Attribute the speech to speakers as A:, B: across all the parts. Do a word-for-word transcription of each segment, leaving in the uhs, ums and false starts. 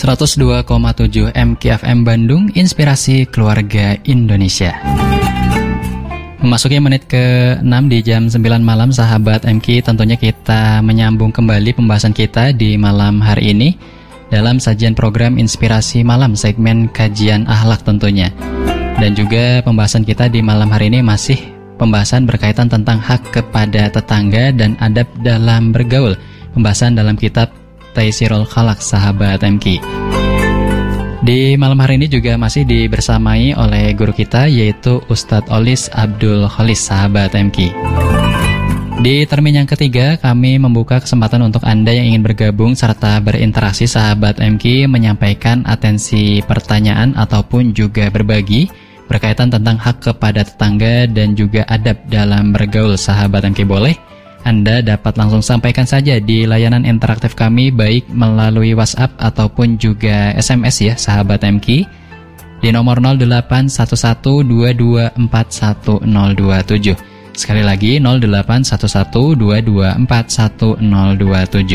A: seratus dua koma tujuh M K F M Bandung, Inspirasi Keluarga Indonesia. Memasuki menit ke enam di jam sembilan malam, sahabat M K, tentunya kita menyambung kembali pembahasan kita di malam hari ini dalam sajian program Inspirasi Malam, segmen kajian akhlak tentunya. Dan juga pembahasan kita di malam hari ini masih pembahasan berkaitan tentang hak kepada tetangga dan adab dalam bergaul. Pembahasan dalam kitab Taisirul Khalaq, sahabat M K. Di malam hari ini juga masih dibersamai oleh guru kita, yaitu Ustadz Olis Abdul Kholis, sahabat M K. Di termin yang ketiga, kami membuka kesempatan untuk Anda yang ingin bergabung serta berinteraksi, sahabat M K, menyampaikan atensi pertanyaan ataupun juga berbagi berkaitan tentang hak kepada tetangga dan juga adab dalam bergaul, sahabat M K. Boleh Anda dapat langsung sampaikan saja di layanan interaktif kami, baik melalui WhatsApp ataupun juga S M S ya, sahabat M K, di nomor nol delapan satu satu dua dua empat satu nol dua tujuh. Sekali lagi nol delapan satu satu dua dua empat satu nol dua tujuh.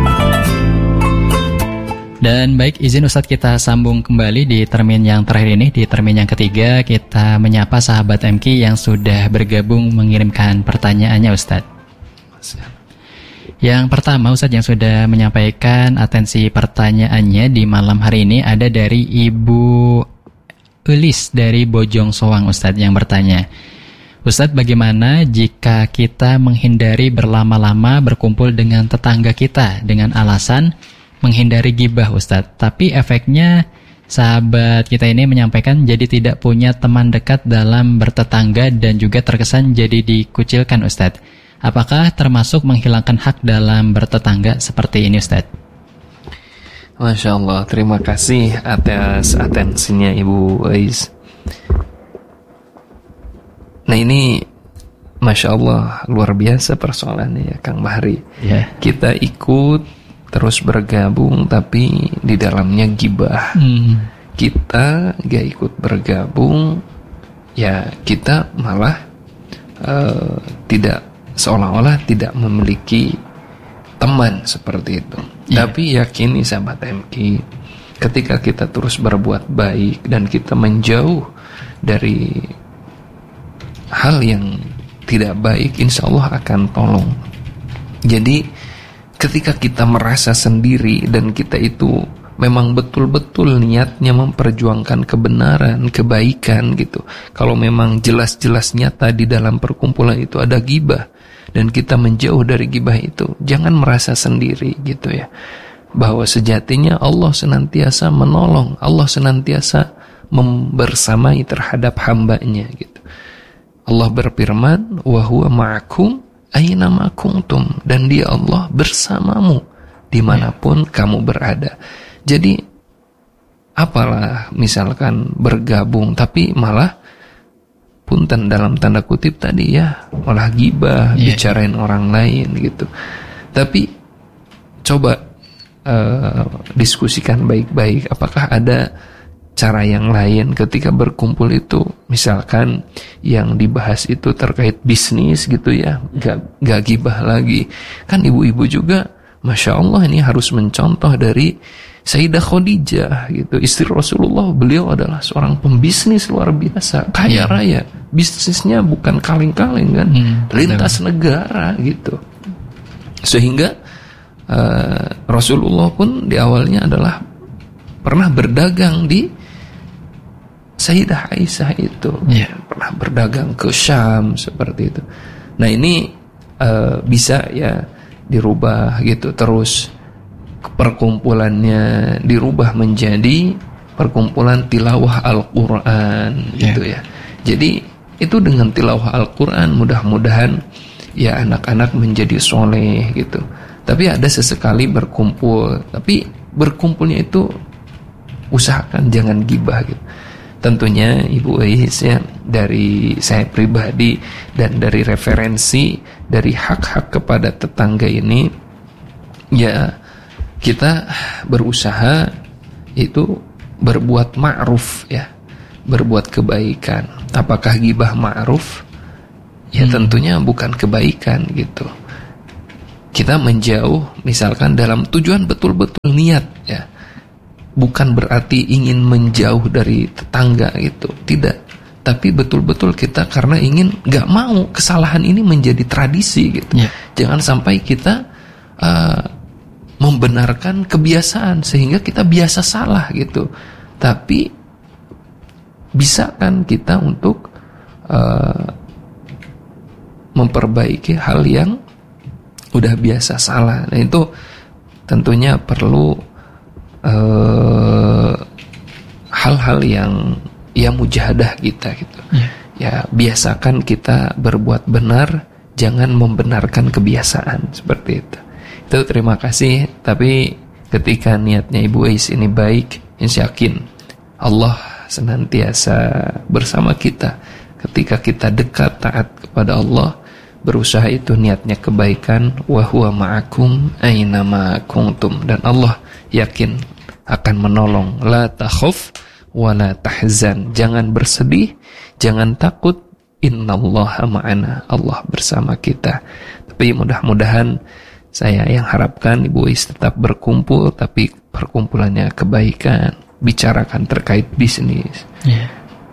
A: Dan baik, izin Ustadz kita sambung kembali di termin yang terakhir ini. Di termin yang ketiga kita menyapa sahabat M K yang sudah bergabung mengirimkan pertanyaannya, Ustadz. Yang pertama, Ustadz, yang sudah menyampaikan atensi pertanyaannya di malam hari ini ada dari Ibu Ulis dari Bojong Soang, Ustadz, yang bertanya, Ustadz, bagaimana jika kita menghindari berlama-lama berkumpul dengan tetangga kita dengan alasan menghindari gibah, Ustadz, tapi efeknya sahabat kita ini menyampaikan jadi tidak punya teman dekat dalam bertetangga dan juga terkesan jadi dikucilkan, Ustadz. Apakah termasuk menghilangkan hak dalam bertetangga seperti ini, Ustaz?
B: Masya Allah, terima kasih atas atensinya Ibu Ais. Nah ini, Masya Allah, luar biasa persoalannya ya Kang Bahri.
A: Yeah.
B: Kita ikut terus bergabung tapi di dalamnya gibah. Hmm. Kita gak ikut bergabung, ya kita malah uh, tidak seolah-olah tidak memiliki teman seperti itu. Yeah. Tapi yakini sahabat M K, ketika kita terus berbuat baik dan kita menjauh dari hal yang tidak baik, insya Allah akan tolong. Jadi ketika kita merasa sendiri dan kita itu memang betul-betul niatnya memperjuangkan kebenaran, kebaikan gitu. Kalau memang jelas-jelas nyata di dalam perkumpulan itu ada gibah dan kita menjauh dari gibah itu, jangan merasa sendiri gitu ya. Bahwa sejatinya Allah senantiasa menolong, Allah senantiasa membersamai terhadap hambanya gitu. Allah berfirman, wa huwa ma'akum aina ma kuntum, dan Dia Allah bersamamu dimanapun ya. Kamu berada. Jadi apalah misalkan bergabung tapi malah punten dalam tanda kutip tadi ya, malah gibah, yeah. bicarain orang lain gitu. Tapi coba uh, diskusikan baik-baik, apakah ada cara yang lain ketika berkumpul itu, misalkan yang dibahas itu terkait bisnis gitu ya, gak, gak gibah lagi. Kan ibu-ibu juga Masya Allah ini harus mencontoh dari Sayyidah Khadijah gitu, istri Rasulullah. Beliau adalah seorang pembisnis luar biasa, kaya raya, bisnisnya bukan kaleng-kaleng kan, hmm, lintas betul. negara gitu. Sehingga uh, Rasulullah pun di awalnya adalah pernah berdagang di Sayyidah Aisyah itu, yeah. pernah berdagang ke Syam seperti itu. Nah ini uh, bisa ya dirubah gitu, terus perkumpulannya dirubah menjadi perkumpulan tilawah Al-Quran gitu yeah. ya. Jadi itu dengan tilawah Al-Quran mudah-mudahan ya anak-anak menjadi soleh gitu. Tapi ada sesekali berkumpul, tapi berkumpulnya itu usahakan jangan gibah gitu. Tentunya Ibu Ais ya, dari saya pribadi dan dari referensi dari hak-hak kepada tetangga ini, ya kita berusaha itu berbuat ma'ruf ya, berbuat kebaikan. Apakah gibah ma'ruf? Ya hmm. tentunya bukan kebaikan gitu. Kita menjauh misalkan dalam tujuan betul-betul niat ya, bukan berarti ingin menjauh dari tetangga gitu, tidak. Tapi betul-betul kita karena ingin gak mau kesalahan ini menjadi tradisi gitu. Yeah. Jangan sampai kita uh, membenarkan kebiasaan sehingga kita biasa salah gitu. Tapi bisa kan kita untuk uh, memperbaiki hal yang udah biasa salah. Nah itu tentunya perlu uh, hal-hal yang ya mujahadah kita gitu. Yeah. Ya biasakan kita berbuat benar, jangan membenarkan kebiasaan seperti itu. Itu terima kasih. Tapi ketika niatnya Ibu Ais ini baik, insya yakin Allah senantiasa bersama kita. Ketika kita dekat taat kepada Allah, berusaha itu niatnya kebaikan, wa huwa ma'akum aina ma kuntum, dan Allah yakin akan menolong. La takhuf wala tahzan, jangan bersedih, jangan takut, innallaha ma'ana, Allah bersama kita. Tapi mudah-mudahan saya yang harapkan Ibu Ais tetap berkumpul, tapi perkumpulannya kebaikan, bicarakan terkait bisnis, yeah.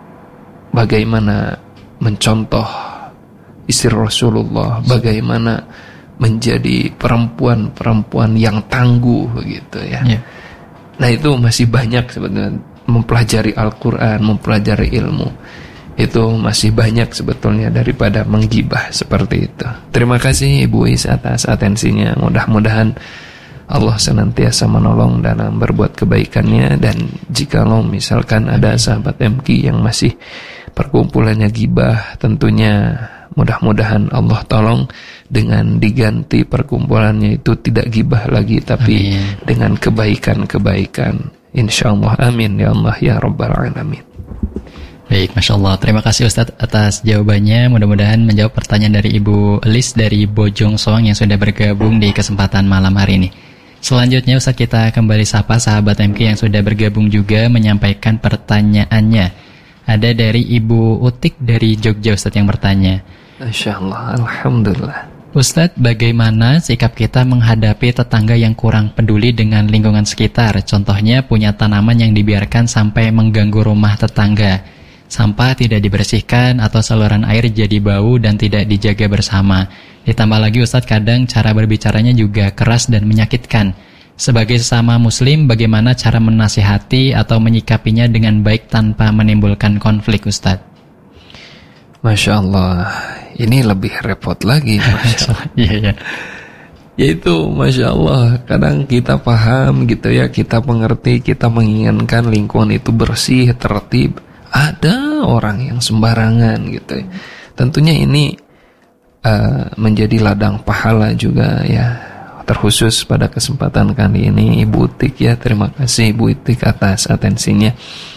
B: Bagaimana mencontoh istri Rasulullah, bagaimana menjadi perempuan-perempuan yang tangguh gitu ya, yeah. Nah itu masih banyak sebetulnya. Mempelajari Al-Quran, mempelajari ilmu, itu masih banyak sebetulnya daripada menggibah seperti itu. Terima kasih Ibu Ais atas atensinya. Mudah-mudahan Allah senantiasa menolong dalam berbuat kebaikannya. Dan jikalau misalkan ada sahabat M Q yang masih perkumpulannya gibah, tentunya mudah-mudahan Allah tolong dengan diganti perkumpulannya itu tidak gibah lagi, tapi Amin. Dengan kebaikan-kebaikan. InsyaAllah, amin ya Allah ya Rabbal Alamin.
A: Baik, Masya Allah. Terima kasih Ustadz atas jawabannya. Mudah-mudahan menjawab pertanyaan dari Ibu Elis dari Bojong Soang yang sudah bergabung di kesempatan malam hari ini. Selanjutnya Ustadz, kita kembali sapa sahabat M Q yang sudah bergabung juga menyampaikan pertanyaannya. Ada dari Ibu Utik dari Jogja Ustadz yang bertanya.
B: Masya Allah, Alhamdulillah.
A: Ustadz, bagaimana sikap kita menghadapi tetangga yang kurang peduli dengan lingkungan sekitar? Contohnya punya tanaman yang dibiarkan sampai mengganggu rumah tetangga. Sampah tidak dibersihkan atau saluran air jadi bau dan tidak dijaga bersama. Ditambah lagi Ustadz, kadang cara berbicaranya juga keras dan menyakitkan. Sebagai sesama muslim, bagaimana cara menasihati atau menyikapinya dengan baik tanpa menimbulkan konflik Ustadz?
B: Masya Allah, ini lebih repot lagi. Masya Allah. Iya, iya. Yaitu Masya Allah, kadang kita paham gitu ya, kita mengerti, kita menginginkan lingkungan itu bersih, tertib. Ada orang yang sembarangan gitu ya. Tentunya ini uh, menjadi ladang pahala juga ya. Terkhusus pada kesempatan kali ini Ibu Utik ya, terima kasih Ibu Utik atas atensinya.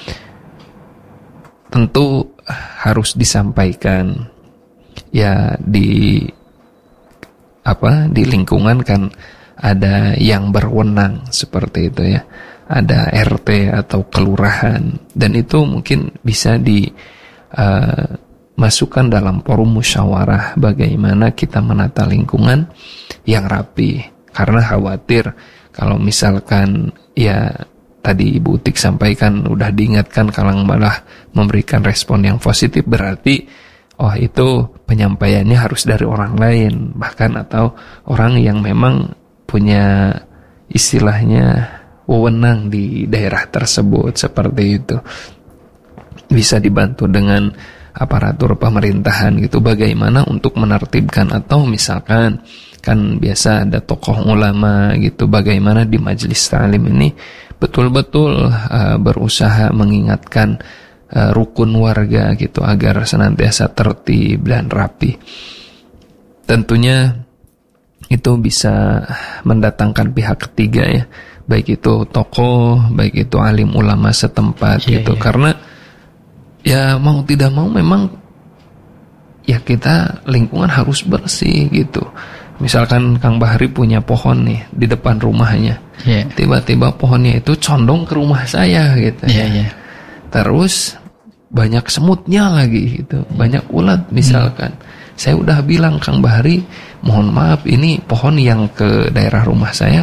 B: Tentu harus disampaikan ya, di apa di lingkungan kan ada yang berwenang seperti itu ya, ada R T atau kelurahan, dan itu mungkin bisa dimasukkan uh, dalam forum musyawarah bagaimana kita menata lingkungan yang rapi, karena khawatir kalau misalkan ya tadi Ibu Utik sampaikan, udah diingatkan kalau malah memberikan respon yang positif, berarti oh itu penyampaiannya harus dari orang lain, bahkan atau orang yang memang punya istilahnya wewenang di daerah tersebut, seperti itu. Bisa dibantu dengan aparatur pemerintahan gitu, bagaimana untuk menertibkan, atau misalkan kan biasa ada tokoh ulama gitu, bagaimana di majelis ta'lim ini betul-betul uh, berusaha mengingatkan uh, rukun warga gitu agar senantiasa tertib dan rapi. Tentunya itu bisa mendatangkan pihak ketiga ya, baik itu tokoh, baik itu alim ulama setempat yeah, gitu yeah. Karena ya mau tidak mau memang ya kita lingkungan harus bersih gitu. Misalkan Kang Bahri punya pohon nih di depan rumahnya, yeah. tiba-tiba pohonnya itu condong ke rumah saya gitu, yeah, ya. Yeah. Terus banyak semutnya lagi gitu, yeah. banyak ulat misalkan. Hmm. Saya udah bilang Kang Bahri, mohon maaf ini pohon yang ke daerah rumah saya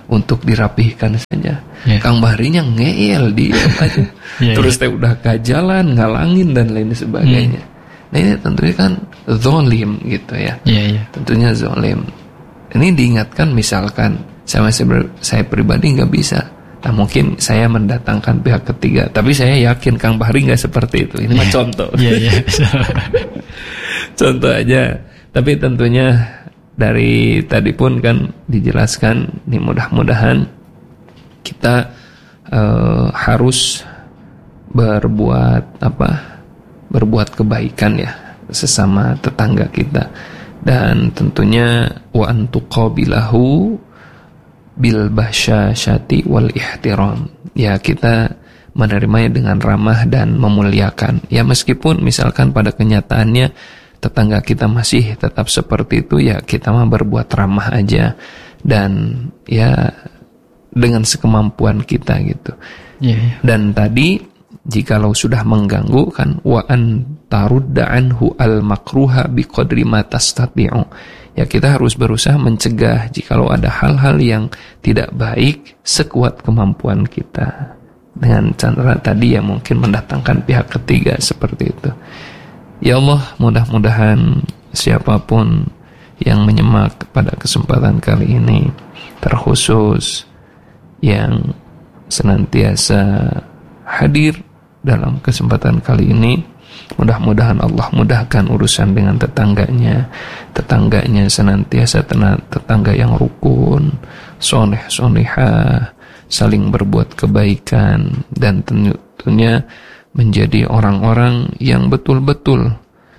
B: untuk dirapihkan saja. Yeah. Kang Bahrinya ngeyel dia aja. yeah, Terus teh yeah. udah kajalan, ngalangin dan lain sebagainya. Mm. Nah ini tentunya kan zolim gitu ya.
A: Yeah, yeah.
B: Tentunya zolim. Ini diingatkan misalkan sama saya, saya pribadi nggak bisa. Nah mungkin saya mendatangkan pihak ketiga, tapi saya yakin Kang Bahri nggak seperti itu. Ini yeah. mah contoh.
A: Yeah, yeah.
B: Contoh aja. Tapi tentunya dari tadi pun kan dijelaskan, nih mudah-mudahan kita uh, harus berbuat apa? Berbuat kebaikan ya sesama tetangga kita, dan tentunya wa antuqabilahu bil bahsyasyati wal ihtiram. Ya kita menerimanya dengan ramah dan memuliakan. Ya meskipun misalkan pada kenyataannya tetangga kita masih tetap seperti itu, ya kita mah berbuat ramah aja dan ya dengan sekemampuan kita gitu.
A: Yeah, yeah.
B: Dan tadi jikalau sudah mengganggu kan wa an tarudda anhu al makruha biqadri ma tastati'u. Ya kita harus berusaha mencegah jikalau ada hal-hal yang tidak baik sekuat kemampuan kita. Dengan cara tadi ya mungkin mendatangkan pihak ketiga seperti itu. Ya Allah, mudah-mudahan siapapun yang menyimak pada kesempatan kali ini, terkhusus yang senantiasa hadir dalam kesempatan kali ini, mudah-mudahan Allah mudahkan urusan dengan tetangganya. Tetangganya senantiasa tetangga yang rukun, soleh solehah, saling berbuat kebaikan, dan tentunya menjadi orang-orang yang betul-betul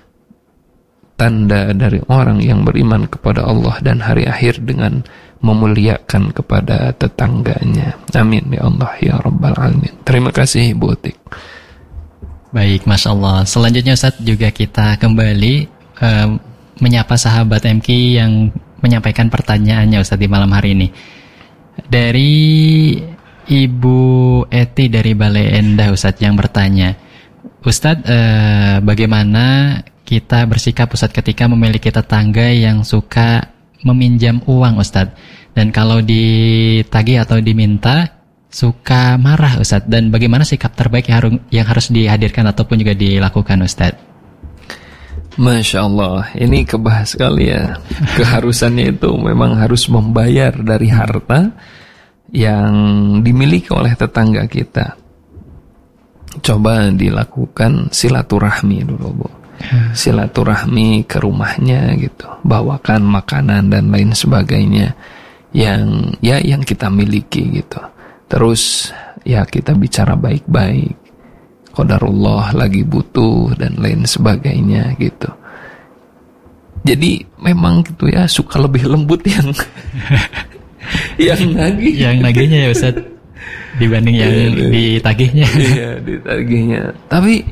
B: tanda dari orang yang beriman kepada Allah dan hari akhir dengan memuliakan kepada tetangganya. Amin ya Allah ya Rabbal Alamin. Terima kasih Bu Utik.
A: Baik, Masya Allah. Selanjutnya Ustaz, juga kita kembali uh, menyapa sahabat M K yang menyampaikan pertanyaannya Ustaz di malam hari ini. Dari Ibu Eti dari Bale Endah Ustaz yang bertanya, Ustaz, uh, bagaimana kita bersikap Ustaz ketika memiliki tetangga yang suka meminjam uang Ustaz, dan kalau ditagih atau diminta suka marah Ustaz, dan bagaimana sikap terbaik yang harus, yang harus dihadirkan ataupun juga dilakukan Ustaz?
B: Masya Allah, ini kebahas sekali ya. Keharusannya itu memang harus membayar dari harta yang dimiliki oleh tetangga kita. Coba dilakukan silaturahmi dulu Bu. Silaturahmi ke rumahnya gitu, bawakan makanan dan lain sebagainya yang ya yang kita miliki gitu. Terus ya kita bicara baik-baik, qadarullah lagi butuh dan lain sebagainya gitu. Jadi memang gitu ya, suka lebih lembut yang yang nagih,
A: yang nagihnya ya Ustaz dibanding yang ditagihnya.
B: Iya, ditagihnya. Tapi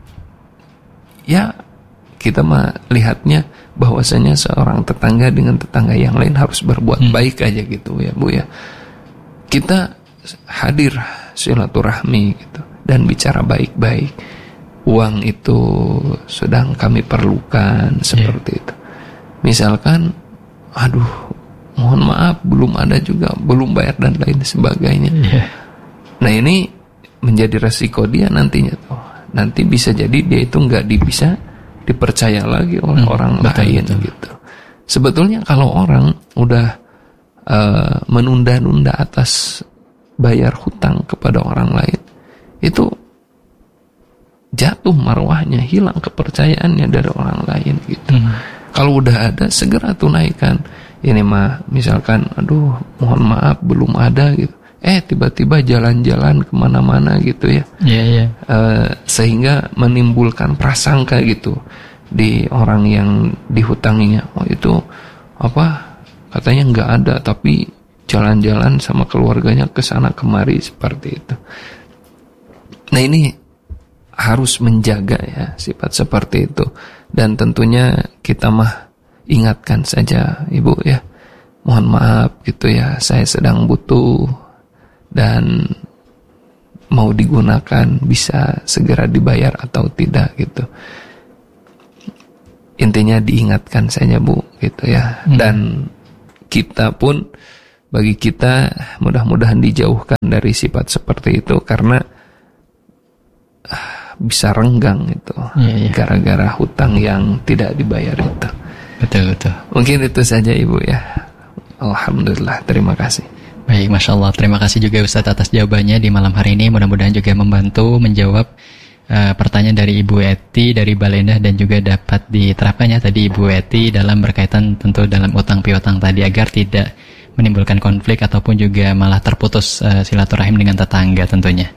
B: ya kita mah lihatnya bahwasanya seorang tetangga dengan tetangga yang lain harus berbuat hmm. baik aja gitu ya Bu ya. Kita hadir silaturahmi gitu dan bicara baik-baik. Uang itu sedang kami perlukan seperti yeah. itu. Misalkan, aduh, mohon maaf belum ada juga, belum bayar dan lain sebagainya. Yeah. Nah ini menjadi resiko dia nantinya tuh. Nanti bisa jadi dia itu nggak bisa dipercaya lagi oleh hmm, orang betul, lain betul. gitu. Sebetulnya kalau orang udah uh, menunda-nunda atas bayar hutang kepada orang lain, itu jatuh marwahnya, hilang kepercayaannya dari orang lain gitu. Hmm. Kalau udah ada segera tunaikan. Ini mah misalkan, aduh mohon maaf belum ada gitu. Eh tiba-tiba jalan-jalan kemana-mana gitu ya.
A: Iya yeah, iya. Yeah.
B: Uh, sehingga menimbulkan prasangka gitu di orang yang dihutanginya. Oh itu apa? Katanya nggak ada, tapi jalan-jalan sama keluarganya ke sana kemari seperti itu. Nah ini harus menjaga ya sifat seperti itu, dan tentunya kita mah ingatkan saja Ibu ya, mohon maaf gitu ya, saya sedang butuh dan mau digunakan, bisa segera dibayar atau tidak gitu. Intinya diingatkan saja Bu gitu ya. hmm. Dan kita pun bagi kita mudah-mudahan dijauhkan dari sifat seperti itu, karena bisa renggang itu ya, ya. gara-gara hutang yang tidak dibayar itu.
A: Betul betul.
B: Mungkin itu saja Ibu ya. Alhamdulillah, terima kasih.
A: Baik, Masya Allah. Terima kasih juga Ustadz atas jawabannya di malam hari ini. Mudah-mudahan juga membantu menjawab uh, pertanyaan dari Ibu Eti dari Balendah, dan juga dapat diterapkannya tadi Ibu Eti dalam berkaitan tentu dalam utang piutang tadi, agar tidak menimbulkan konflik ataupun juga malah terputus uh, silaturahim dengan tetangga tentunya.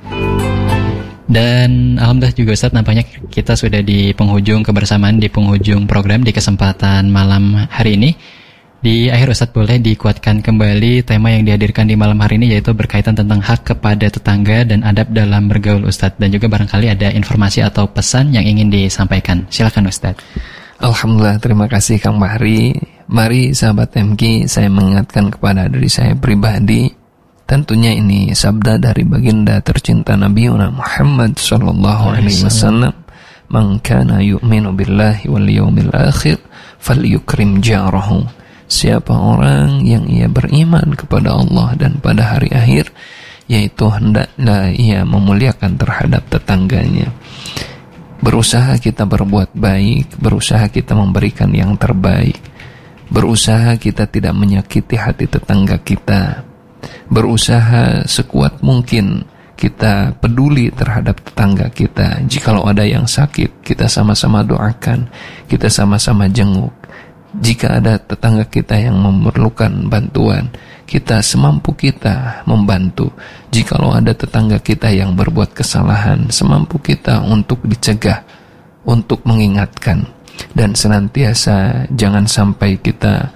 A: Dan alhamdulillah juga Ustadz, nampaknya kita sudah di penghujung kebersamaan, di penghujung program di kesempatan malam hari ini. Di akhir Ustadz boleh dikuatkan kembali tema yang dihadirkan di malam hari ini, yaitu berkaitan tentang hak kepada tetangga dan adab dalam bergaul Ustadz. Dan juga barangkali ada informasi atau pesan yang ingin disampaikan. Silakan Ustadz.
B: Alhamdulillah, terima kasih Kang Bahri. Mari sahabat M K, saya mengingatkan kepada diri saya pribadi, tentunya ini sabda dari baginda tercinta Nabi Muhammad sallallahu alaihi wasallam, "Man kana yu'minu billahi wal yawmil akhir falyukrim jarahu." Siapa orang yang ia beriman kepada Allah dan pada hari akhir, yaitu hendaklah ia memuliakan terhadap tetangganya. Berusaha kita berbuat baik, berusaha kita memberikan yang terbaik, berusaha kita tidak menyakiti hati tetangga kita, berusaha sekuat mungkin kita peduli terhadap tetangga kita. Jikalau ada yang sakit, kita sama-sama doakan, kita sama-sama jenguk. Jika ada tetangga kita yang memerlukan bantuan, kita semampu kita membantu. Jikalau ada tetangga kita yang berbuat kesalahan, semampu kita untuk dicegah, untuk mengingatkan. Dan senantiasa jangan sampai kita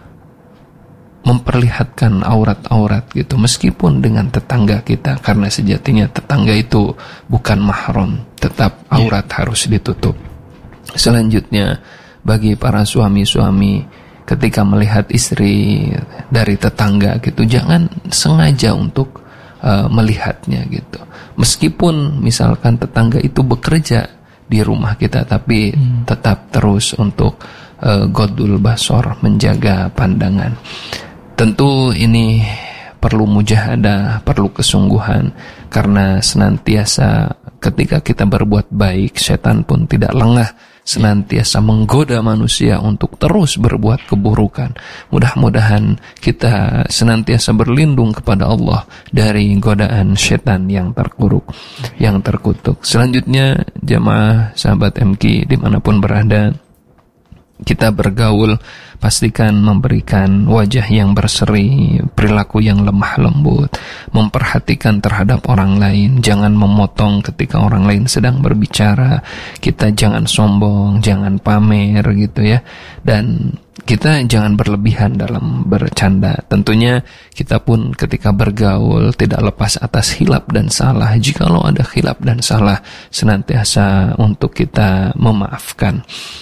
B: memperlihatkan aurat-aurat gitu, meskipun dengan tetangga kita, karena sejatinya tetangga itu bukan mahram, tetap aurat yeah. harus ditutup. Selanjutnya, bagi para suami-suami, ketika melihat istri dari tetangga gitu, jangan sengaja untuk uh, melihatnya gitu. Meskipun misalkan tetangga itu bekerja di rumah kita, tapi hmm. tetap terus untuk uh, godul basor, menjaga pandangan. Tentu ini perlu mujahadah, perlu kesungguhan, karena senantiasa ketika kita berbuat baik, setan pun tidak lengah senantiasa menggoda manusia untuk terus berbuat keburukan. Mudah-mudahan kita senantiasa berlindung kepada Allah dari godaan setan yang terkuruk, yang terkutuk. Selanjutnya, jamaah sahabat M K dimanapun berada, kita bergaul, pastikan memberikan wajah yang berseri, perilaku yang lemah lembut, memperhatikan terhadap orang lain, jangan memotong ketika orang lain sedang berbicara, kita jangan sombong, jangan pamer gitu ya, dan kita jangan berlebihan dalam bercanda. Tentunya kita pun ketika bergaul tidak lepas atas hilap dan salah. Jikalau ada hilap dan salah, senantiasa untuk kita memaafkan.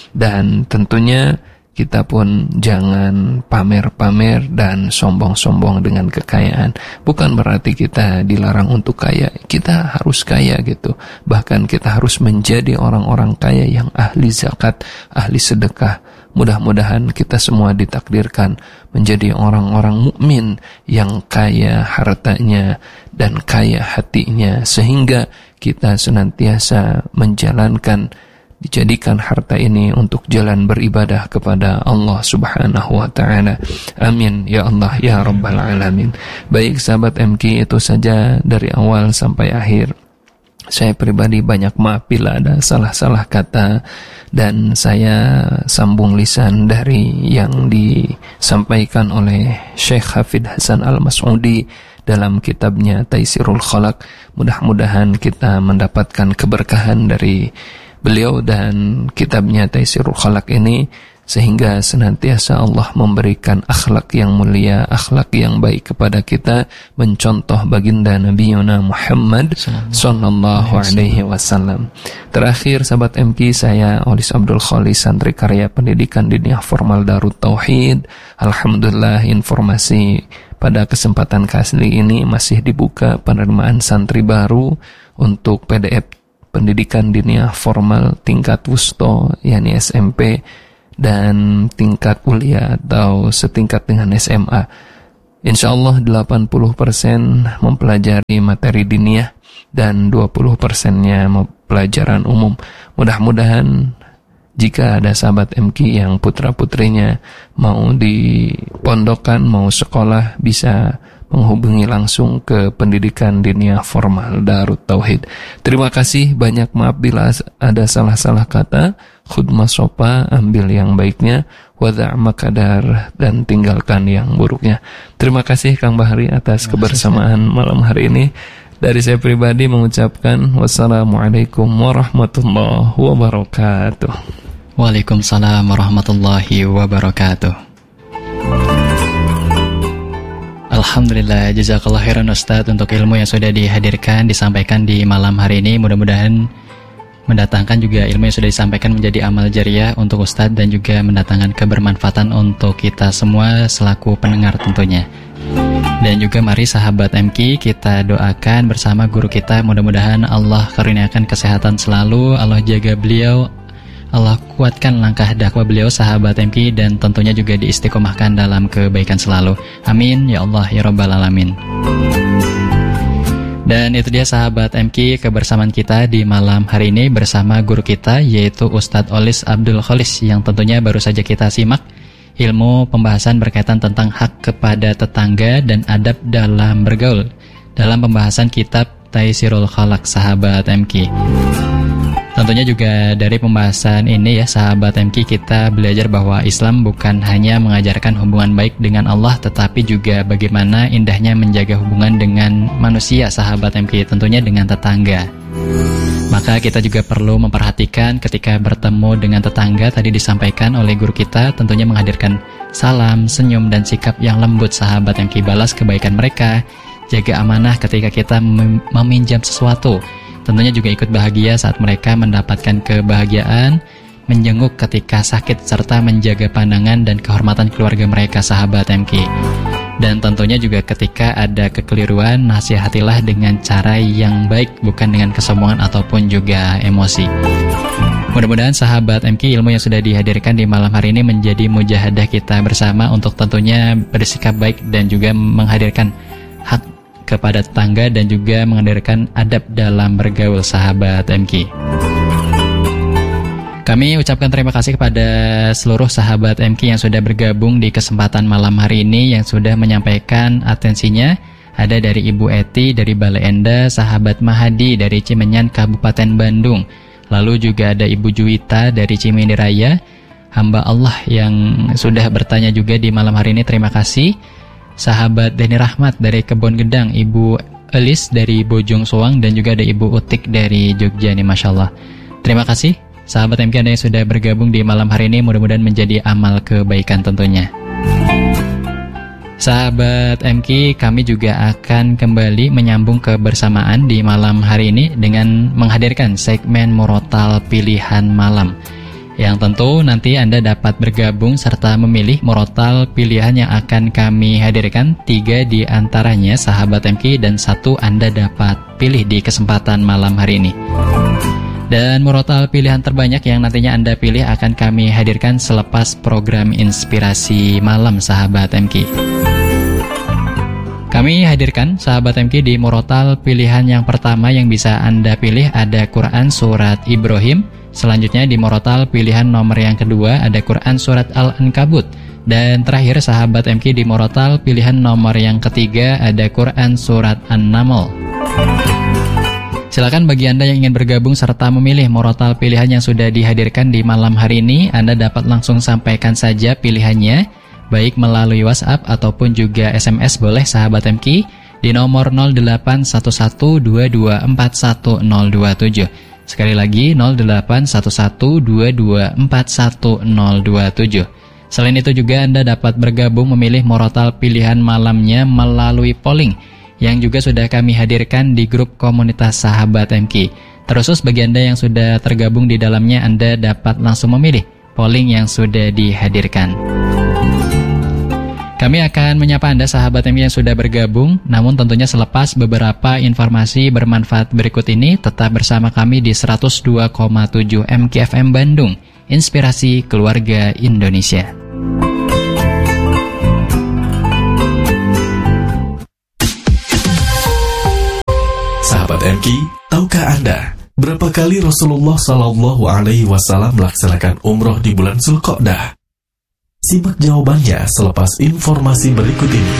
B: Dan tentunya kita pun jangan pamer-pamer dan sombong-sombong dengan kekayaan. Bukan berarti kita dilarang untuk kaya, kita harus kaya gitu. Bahkan kita harus menjadi orang-orang kaya yang ahli zakat, ahli sedekah. Mudah-mudahan kita semua ditakdirkan menjadi orang-orang mukmin yang kaya hartanya dan kaya hatinya, sehingga kita senantiasa menjalankan, dijadikan harta ini untuk jalan beribadah kepada Allah Subhanahu wa ta'ala. Amin ya Allah ya Rabbal Alamin. Baik sahabat M K, itu saja dari awal sampai akhir. Saya pribadi banyak maaf bila ada salah-salah kata, dan saya sambung lisan dari yang disampaikan oleh Syekh Hafidh Hasan Al-Mas'udi dalam kitabnya Taisirul Khalaq. Mudah-mudahan kita mendapatkan keberkahan dari beliau dan kitabnya Taisirul Khalaq ini, sehingga senantiasa Allah memberikan akhlak yang mulia, akhlak yang baik kepada kita, mencontoh baginda Nabi Muhammad sallallahu alaihi wasallam. Terakhir sahabat M K, saya Olis Abdul Khalis, santri karya pendidikan diniyah formal Darut Tauhid. Alhamdulillah, informasi pada kesempatan kali ini masih dibuka penerimaan santri baru untuk P D F pendidikan diniyah formal tingkat wusto, yakni S M P, dan tingkat kuliah atau setingkat dengan S M A. Insya Allah delapan puluh persen mempelajari materi diniyah dan dua puluh persennya pelajaran umum. Mudah-mudahan jika ada sahabat M K yang putra-putrinya mau dipondokkan, mau sekolah, bisa menghubungi langsung ke pendidikan diniyah formal Darut Tauhid. Terima kasih banyak, maaf bila ada salah-salah kata. Khudmah sopa, ambil yang baiknya, wada' makadar, dan tinggalkan yang buruknya. Terima kasih Kang Bahri atas kebersamaan malam hari ini. Dari saya pribadi mengucapkan wassalamualaikum warahmatullahi wabarakatuh.
A: Waalaikumsalam warahmatullahi wabarakatuh. Alhamdulillah, jazakallah khairan Ustadz untuk ilmu yang sudah dihadirkan, disampaikan di malam hari ini. Mudah-mudahan mendatangkan juga ilmu yang sudah disampaikan menjadi amal jariah untuk Ustadz dan juga mendatangkan kebermanfaatan untuk kita semua selaku pendengar tentunya. Dan juga mari sahabat M K, kita doakan bersama guru kita, mudah-mudahan Allah karuniakan kesehatan selalu, Allah jaga beliau, Allah kuatkan langkah dakwah beliau sahabat M K, dan tentunya juga diistiqomahkan dalam kebaikan selalu. Amin ya Allah ya Rabbal Alamin. Dan itu dia sahabat M K, kebersamaan kita di malam hari ini bersama guru kita yaitu Ustadz Olis Abdul Kholis, yang tentunya baru saja kita simak ilmu pembahasan berkaitan tentang hak kepada tetangga dan adab dalam bergaul dalam pembahasan kitab Taisirul Khalaq sahabat M K. Tentunya juga dari pembahasan ini ya sahabat M K, kita belajar bahwa Islam bukan hanya mengajarkan hubungan baik dengan Allah, tetapi juga bagaimana indahnya menjaga hubungan dengan manusia sahabat M K, tentunya dengan tetangga. Maka kita juga perlu memperhatikan ketika bertemu dengan tetangga, tadi disampaikan oleh guru kita, tentunya menghadirkan salam, senyum, dan sikap yang lembut sahabat M K, balas kebaikan mereka, jaga amanah ketika kita mem- meminjam sesuatu. Tentunya juga ikut bahagia saat mereka mendapatkan kebahagiaan, menjenguk ketika sakit, serta menjaga pandangan dan kehormatan keluarga mereka sahabat M K. Dan tentunya juga ketika ada kekeliruan, nasihatilah dengan cara yang baik, bukan dengan kesombongan ataupun juga emosi. Mudah-mudahan sahabat M K, ilmu yang sudah dihadirkan di malam hari ini menjadi mujahadah kita bersama untuk tentunya bersikap baik dan juga menghadirkan hak kepada tetangga dan juga menghadirkan adab dalam bergaul sahabat M K. Kami ucapkan terima kasih kepada seluruh sahabat M K yang sudah bergabung di kesempatan malam hari ini, yang sudah menyampaikan atensinya. Ada dari Ibu Eti dari Bale Enda, sahabat Mahadi dari Cimenyan Kabupaten Bandung, lalu juga ada Ibu Juwita dari Cimindi Raya, hamba Allah yang sudah bertanya juga di malam hari ini, terima kasih. Sahabat Deni Rahmat dari Kebon Gedang, Ibu Elis dari Bojong Soang, dan juga ada Ibu Utik dari Jogja nih, Masya Allah. Terima kasih sahabat M K yang sudah bergabung di malam hari ini, mudah-mudahan menjadi amal kebaikan tentunya. Sahabat M K, kami juga akan kembali menyambung kebersamaan di malam hari ini dengan menghadirkan segmen Murotal Pilihan Malam, yang tentu nanti Anda dapat bergabung serta memilih murotal pilihan yang akan kami hadirkan. Tiga di antaranya sahabat M K, dan satu Anda dapat pilih di kesempatan malam hari ini. Dan murotal pilihan terbanyak yang nantinya Anda pilih akan kami hadirkan selepas program Inspirasi Malam sahabat M K. Kami hadirkan sahabat M K di murotal pilihan yang pertama yang bisa Anda pilih ada Quran Surat Ibrahim. Selanjutnya di murotal pilihan nomor yang kedua ada Quran Surat Al-Ankabut. Dan terakhir sahabat M K di murotal pilihan nomor yang ketiga ada Quran Surat An-Naml. Silakan bagi Anda yang ingin bergabung serta memilih murotal pilihan yang sudah dihadirkan di malam hari ini, Anda dapat langsung sampaikan saja pilihannya, baik melalui WhatsApp ataupun juga S M S boleh sahabat M K di nomor nol delapan satu satu dua dua empat satu nol dua tujuh. Sekali lagi nol delapan satu satu dua dua empat satu nol dua tujuh. Selain itu juga Anda dapat bergabung memilih murotal pilihan malamnya melalui polling yang juga sudah kami hadirkan di grup komunitas sahabat M K. Terkhusus bagi Anda yang sudah tergabung di dalamnya, Anda dapat langsung memilih polling yang sudah dihadirkan. Kami akan menyapa Anda sahabat M K yang sudah bergabung, namun tentunya selepas beberapa informasi bermanfaat berikut ini. Tetap bersama kami di seratus dua koma tujuh M K F M Bandung, Inspirasi Keluarga Indonesia.
C: M K, tahukah Anda berapa kali Rasulullah Shallallahu Alaihi Wasallam melaksanakan umroh di bulan Zulqa'dah? Simak jawabannya selepas informasi berikut ini.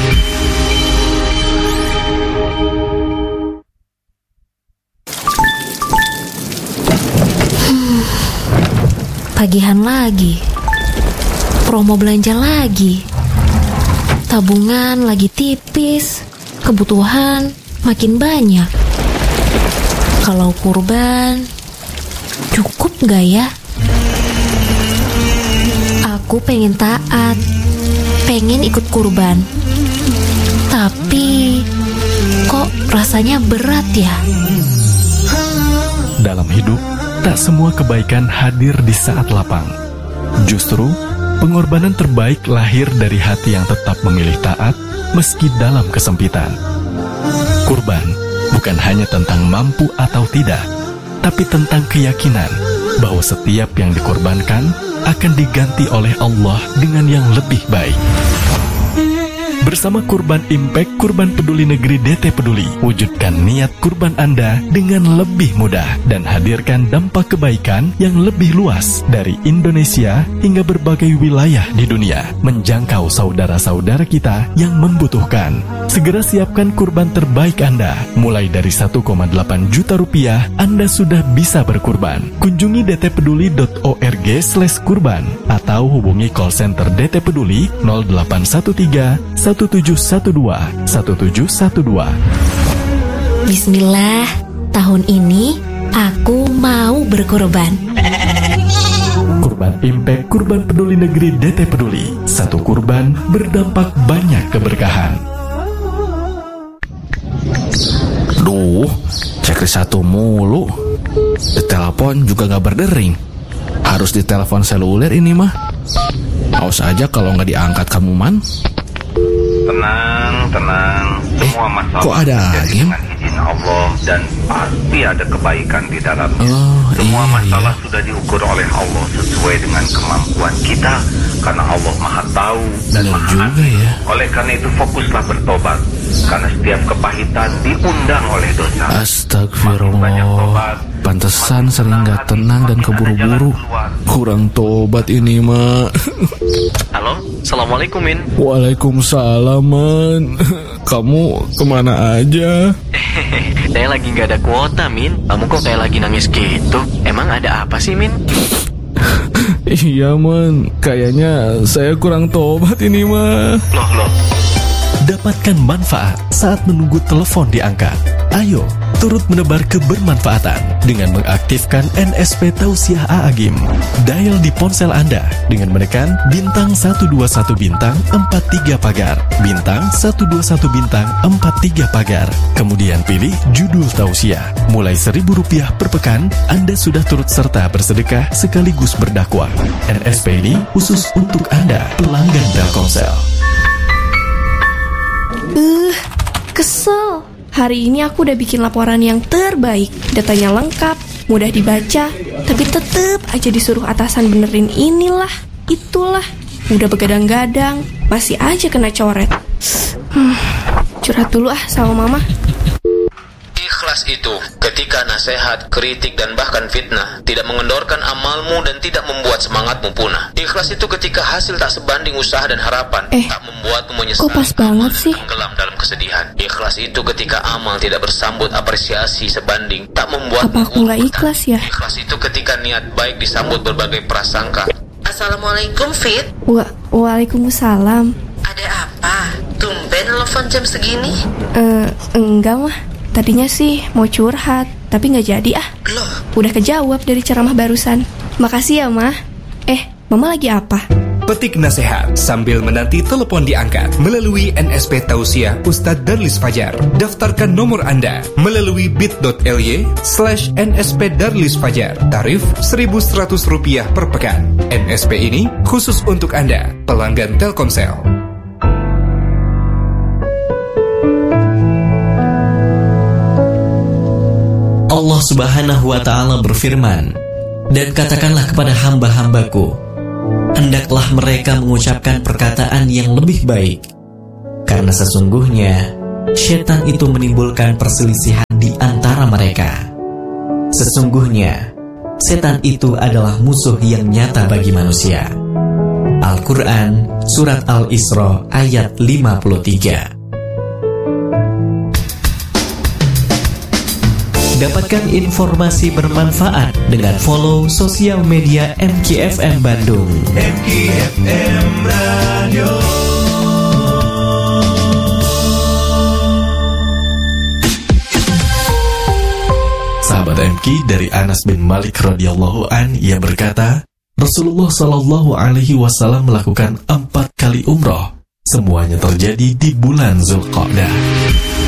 D: Hmm, pagihan lagi, promo belanja lagi, tabungan lagi tipis, kebutuhan makin banyak. Kalau kurban, cukup gak ya? Aku pengen taat, pengen ikut kurban. Tapi, kok rasanya berat ya?
C: Dalam hidup, tak semua kebaikan hadir di saat lapang. Justru, pengorbanan terbaik lahir dari hati yang tetap memilih taat meski dalam kesempitan. Kurban bukan hanya tentang mampu atau tidak, tapi tentang keyakinan bahwa setiap yang dikorbankan akan diganti oleh Allah dengan yang lebih baik. Bersama Kurban Impact Kurban Peduli Negeri D T Peduli, wujudkan niat kurban Anda dengan lebih mudah dan hadirkan dampak kebaikan yang lebih luas dari Indonesia hingga berbagai wilayah di dunia, menjangkau saudara-saudara kita yang membutuhkan. Segera siapkan kurban terbaik Anda. Mulai dari satu koma delapan juta rupiah, Anda sudah bisa berkurban. Kunjungi d t peduli dot org slash kurban atau hubungi call center D T Peduli nol delapan satu tiga satu tujuh satu dua satu tujuh satu dua.
D: Bismillah, tahun ini aku mau berkorban.
C: Kurban Impact Kurban Peduli Negeri D T Peduli. Satu kurban berdampak banyak keberkahan.
E: Duh, checklist satu mulu. Ditelepon juga gak berdering. Harus ditelepon seluler ini mah. Awas aja kalau gak diangkat kamu man.
F: Tenang, tenang. Semua masalah
E: kok ada
F: terjadi dengan izin Allah dan pasti ada kebaikan di dalamnya.
E: Oh,
F: Semua
E: iya,
F: masalah
E: iya.
F: sudah diukur oleh Allah sesuai dengan kemampuan kita, karena Allah Maha Tahu dan
E: Benar
F: Maha
E: juga
F: Adil.
E: ya.
F: Oleh karena itu fokuslah bertobat, karena setiap kepahitan diundang oleh dosa.
E: Astagfirullah. Pantesan sering gak tenang dan keburu-buru. Kurang tobat ini mah.
G: Halo, Assalamualaikum Min.
E: Waalaikumsalam man. Kamu kemana aja?
G: Saya lagi gak ada kuota Min. Kamu kok kayak lagi nangis gitu? Emang ada apa sih Min?
E: Iya man, kayaknya saya kurang tobat ini mah.
G: Loh loh.
C: Dapatkan manfaat saat menunggu telepon diangkat. Ayo, turut menebar kebermanfaatan dengan mengaktifkan N S P Tausiah A A G I M. Dial di ponsel Anda dengan menekan bintang satu dua satu bintang empat tiga pagar, bintang satu dua satu bintang empat tiga pagar. Kemudian pilih judul Tausiah. Mulai seribu rupiah per pekan, Anda sudah turut serta bersedekah sekaligus berdakwah. N S P ini khusus untuk Anda, pelanggan Telkomsel.
H: Uh, kesel. Hari ini aku udah bikin laporan yang terbaik. Datanya lengkap, mudah dibaca, tapi tetep aja disuruh atasan benerin inilah, itulah. Udah begadang-gadang, masih aja kena coret. Hmm, curhat dulu ah sama mama.
I: Ikhlas itu ketika nasihat, kritik, dan bahkan fitnah tidak mengendorkan amalmu dan tidak membuat semangatmu punah. Ikhlas itu ketika hasil tak sebanding usaha dan harapan,
H: eh,
I: tak membuatmu menyesal,
H: kok pas banget sih?
I: tenggelam dalam kesedihan. Ikhlas itu ketika amal tidak bersambut apresiasi sebanding, tak membuat
H: Apa aku nggak ikhlas ya?
I: Ikhlas itu ketika niat baik disambut berbagai prasangka.
J: Assalamualaikum Fit.
H: Wa Waalaikumsalam.
J: Ada apa? Tumben telepon jam segini?
H: Eh, enggak mah. Tadinya sih mau curhat, tapi nggak jadi ah.
J: Loh,
H: udah kejawab dari ceramah barusan. Makasih ya mah. Eh, mama lagi apa?
K: Petik nasihat sambil menanti telepon diangkat melalui N S P Tausiah Ustadz Darlis Fajar. Daftarkan nomor Anda melalui bit.ly slash nsp Darlis Fajar. Tarif seribu seratus rupiah per pekan. N S P ini khusus untuk Anda, pelanggan Telkomsel.
L: Allah Subhanahu wa Ta'ala berfirman, "Dan katakanlah kepada hamba-hambaku, hendaklah mereka mengucapkan perkataan yang lebih baik, karena sesungguhnya syaitan itu menimbulkan perselisihan di antara antara mereka. Sesungguhnya, setan itu adalah musuh yang nyata bagi manusia. Al-Quran, Surat Al-Isra ayat lima puluh tiga. Dapatkan informasi bermanfaat dengan follow sosial media M K F M Bandung.
C: M K F M Radio. Sahabat M K, dari Anas bin Malik radhiyallahu an, ia berkata, Rasulullah Shallallahu Alaihi Wasallam melakukan empat kali umroh. Semuanya terjadi di bulan Zulqa'dah.